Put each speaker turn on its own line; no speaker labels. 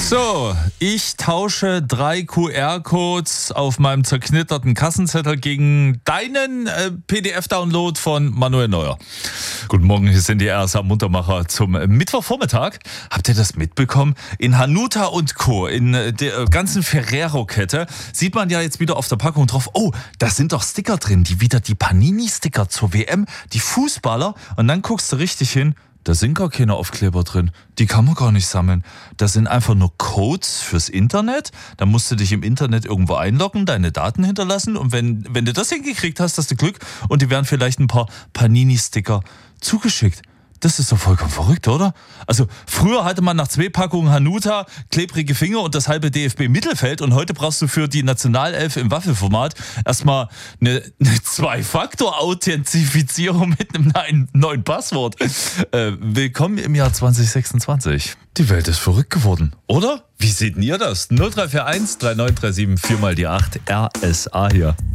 So, ich tausche 3 QR-Codes auf meinem zerknitterten Kassenzettel gegen deinen PDF-Download von Manuel Neuer. Guten Morgen, hier sind die RSA Muntermacher zum Mittwochvormittag. Habt ihr das mitbekommen? In Hanuta und Co., in der ganzen Ferrero-Kette, sieht man ja jetzt wieder auf der Packung drauf, oh, da sind doch Sticker drin, die Panini-Sticker zur WM, die Fußballer. Und dann guckst du richtig hin, da sind gar keine Aufkleber drin. Die kann man gar nicht sammeln. Das sind einfach nur Codes fürs Internet. Da musst du dich im Internet irgendwo einloggen, deine Daten hinterlassen. Und wenn du das hingekriegt hast, hast du Glück. Und die werden vielleicht ein paar Panini-Sticker zugeschickt. Das ist doch vollkommen verrückt, oder? Also früher hatte man nach 2 Packungen Hanuta klebrige Finger und das halbe DFB-Mittelfeld und heute brauchst du für die Nationalelf im Waffelformat erstmal eine 2-Faktor-Authentifizierung mit einem neuen Passwort. Willkommen im Jahr 2026. Die Welt ist verrückt geworden, oder? Wie seht ihr das? 0341 3937 4 mal die 8 RSA hier.